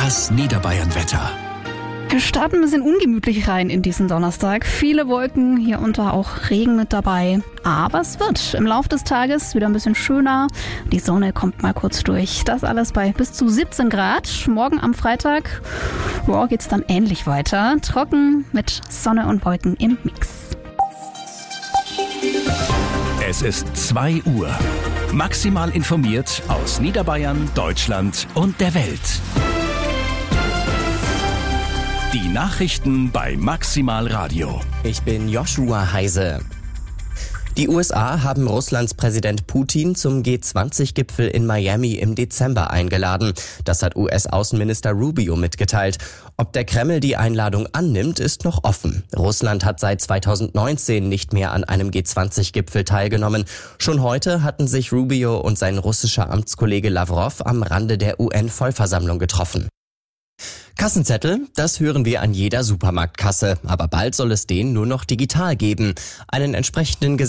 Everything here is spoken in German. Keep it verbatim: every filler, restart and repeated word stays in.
Das Niederbayern-Wetter. Wir starten ein bisschen ungemütlich rein in diesen Donnerstag. Viele Wolken, hier unter auch Regen mit dabei. Aber es wird im Laufe des Tages wieder ein bisschen schöner. Die Sonne kommt mal kurz durch. Das alles bei bis zu siebzehn Grad. Morgen am Freitag ja, geht es dann ähnlich weiter. Trocken mit Sonne und Wolken im Mix. Es ist zwei Uhr. Maximal informiert aus Niederbayern, Deutschland und der Welt. Die Nachrichten bei Maximal Radio. Ich bin Joshua Heise. Die U S A haben Russlands Präsident Putin zum G zwanzig Gipfel in Miami im Dezember eingeladen. Das hat U S-Außenminister Rubio mitgeteilt. Ob der Kreml die Einladung annimmt, ist noch offen. Russland hat seit zweitausendneunzehn nicht mehr an einem G zwanzig Gipfel teilgenommen. Schon heute hatten sich Rubio und sein russischer Amtskollege Lavrov am Rande der U N-Vollversammlung getroffen. Kassenzettel, das hören wir an jeder Supermarktkasse. Aber bald soll es den nur noch digital geben. Einen entsprechenden